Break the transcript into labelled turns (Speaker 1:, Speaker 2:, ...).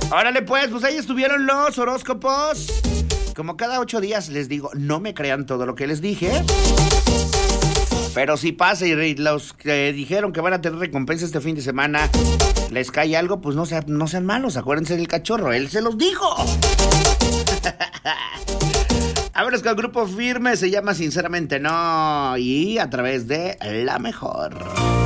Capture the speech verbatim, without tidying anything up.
Speaker 1: Órale pues, pues ahí estuvieron los horóscopos. Como cada ocho días les digo, no me crean todo lo que les dije. Pero si pasa y los que dijeron que van a tener recompensa este fin de semana les cae algo, pues no sean, no sean malos, acuérdense del cachorro, él se los dijo. Vámonos con el Grupo Firme, se llama Sinceramente No, y a través de La Mejor.